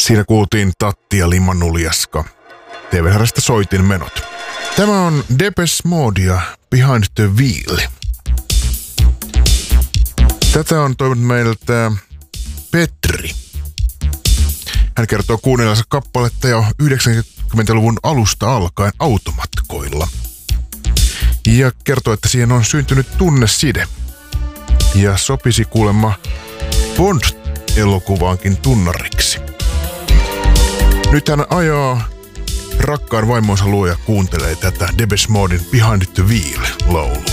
Siinä kuultiin Tatti ja Limanuljaska. TV-sarjasta Soitin menot. Tämä on Depeche Mode ja Behind the Wheel. Tätä on toivonut meiltä Petri. Hän kertoo kuunnellansa kappaletta jo 90-luvun alusta alkaen automatkoilla. Ja kertoo, että siihen on syntynyt tunneside. Ja sopisi kuulemma Bond-elokuvaankin tunnariksi. Nyt hän ajaa rakkaan vaimonsa luo ja kuuntelee tätä Depeche Moden Behind the Wheel -laulua.